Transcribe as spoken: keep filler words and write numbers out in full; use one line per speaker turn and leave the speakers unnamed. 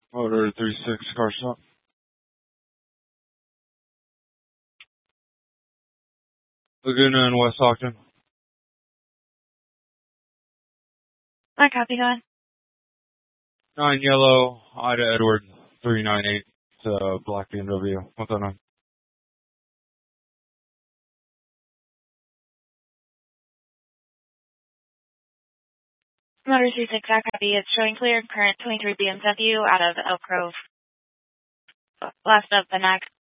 Motor three six car stop. Laguna and West Stockton.
I copy, go ahead.
Nine yellow, Ida Edward, three nine eight, uh, black B M W. What's that on?
Motor three six, I copy. It's showing cleared current twenty-three B M W out of Elk Grove. Last up, the next.